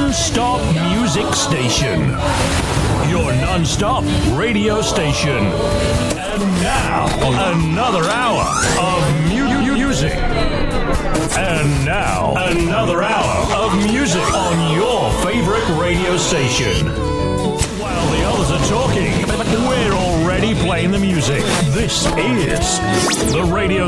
non-stop music station. Your non-stop radio station. And now, another hour of music. And now, another hour of music on your favorite radio station. While the others are talking, we're already playing the music. This is the radio